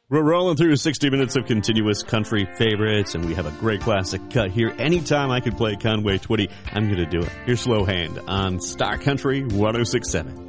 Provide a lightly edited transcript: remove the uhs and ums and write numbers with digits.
We're rolling through 60 minutes of continuous country favorites, and we have a great classic cut here. Anytime I could play Conway Twitty, I'm going to do it. Here's Slow Hand on Star Country 106.7.